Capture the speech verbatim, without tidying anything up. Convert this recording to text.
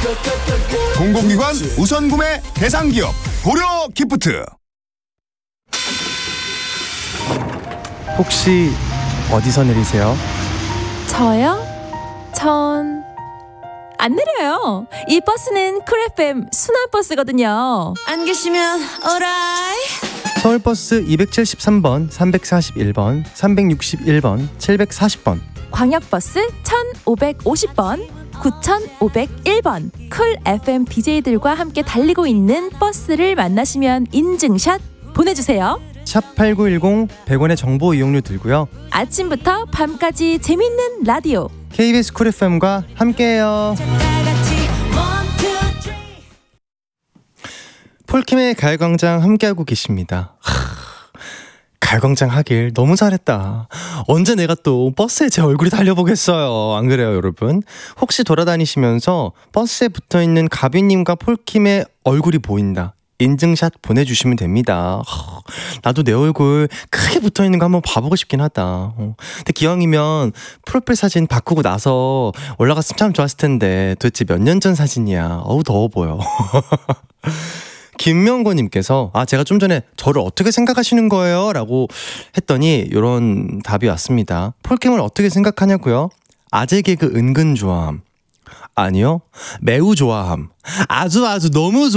공공기관 우선구매 대상기업 고려기프트. 혹시 어디서 내리세요? 저요? 전... 안 내려요. 이 버스는 쿨 에프엠 순환버스거든요. 안 계시면 오라이. 서울버스 이백칠십삼 번, 삼백사십일 번, 삼백육십일 번, 칠백사십 번. 광역버스 천오백오십 번, 구천오백일 번. 쿨 에프엠 디제이들과 함께 달리고 있는 버스를 만나시면 인증샷 보내주세요. 샵 팔구일공 백 원의 정보 이용료 들고요. 아침부터 밤까지 재밌는 라디오 케이비에스 쿨 에프엠과 함께해요. 폴킴의 가요광장 함께하고 계십니다. 하, 가요광장 하길 너무 잘했다. 언제 내가 또 버스에 제 얼굴이 달려보겠어요. 안 그래요, 여러분? 혹시 돌아다니시면서 버스에 붙어있는 가비님과 폴킴의 얼굴이 보인다, 인증샷 보내주시면 됩니다. 허, 나도 내 얼굴 크게 붙어있는 거 한번 봐보고 싶긴 하다. 어. 근데 기왕이면 프로필 사진 바꾸고 나서 올라갔으면 참 좋았을 텐데 도대체 몇 년 전 사진이야. 어우, 더워 보여. 김명권님께서 아 제가 좀 전에 저를 어떻게 생각하시는 거예요? 라고 했더니 이런 답이 왔습니다. 폴킴을 어떻게 생각하냐고요? 아재 개그 은근 좋아함. 아니요, 매우 좋아함. 아주 아주 너무 좋아.